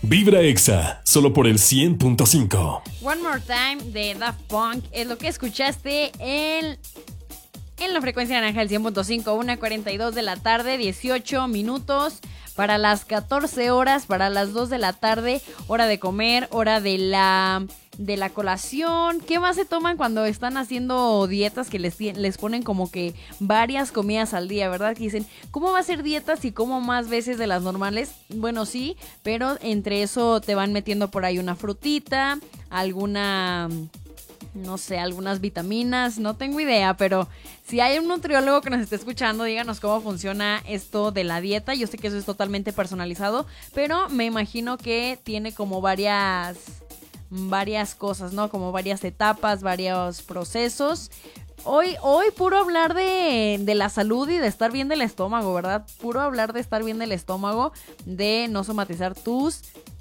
Vibra Exa, solo por el 100.5. One More Time de Daft Punk es lo que escuchaste en la frecuencia naranja del 100.5, 1:42 de la tarde, 18 minutos para las 14 horas, para las 2 de la tarde, hora de comer, hora de la colación. ¿Qué más se toman cuando están haciendo dietas que les ponen como que varias comidas al día, verdad? Que dicen, ¿cómo va a ser dieta si como más veces de las normales? Bueno, sí, pero entre eso te van metiendo por ahí una frutita, alguna... no sé, algunas vitaminas, no tengo idea, pero si hay un nutriólogo que nos esté escuchando, díganos cómo funciona esto de la dieta. Yo sé que eso es totalmente personalizado, pero me imagino que tiene como varias cosas, ¿no? Como varias etapas, varios procesos. Hoy puro hablar de la salud y de estar bien del estómago, ¿verdad? Puro hablar de estar bien del estómago, de no somatizar tus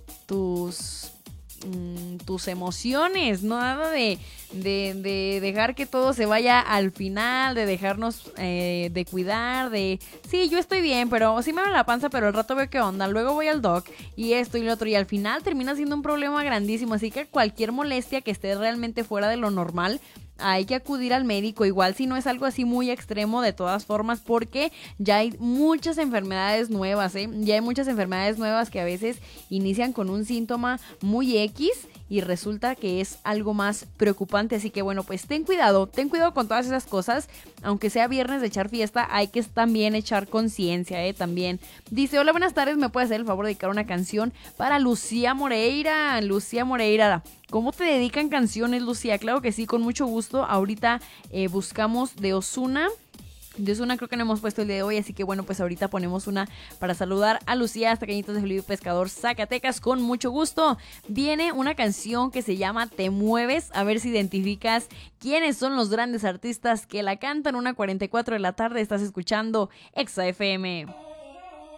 emociones, ¿no? Nada de dejar que todo se vaya al final, de dejarnos de cuidar, de sí, yo estoy bien, pero sí me duele la panza, pero al rato veo qué onda, luego voy al doc y esto y lo otro, y al final termina siendo un problema grandísimo. Así que cualquier molestia que esté realmente fuera de lo normal, hay que acudir al médico, igual si no es algo así muy extremo, de todas formas, porque ya hay muchas enfermedades nuevas, ya hay muchas enfermedades nuevas que a veces inician con un síntoma muy X y resulta que es algo más preocupante. Así que bueno, pues ten cuidado con todas esas cosas. Aunque sea viernes de echar fiesta, hay que también echar conciencia, también. Dice, hola, buenas tardes, ¿me puedes hacer el favor de dedicar una canción para Lucía Moreira? ¿Cómo te dedican canciones, Lucía? Claro que sí, con mucho gusto. Ahorita buscamos de Ozuna. De Ozuna creo que no hemos puesto el día de hoy, así que bueno, pues ahorita ponemos una para saludar a Lucía hasta Cañitos de Felipe Pescador, Zacatecas, con mucho gusto. Viene una canción que se llama Te Mueves, a ver si identificas quiénes son los grandes artistas que la cantan. 1:44 de la tarde, estás escuchando Exa FM.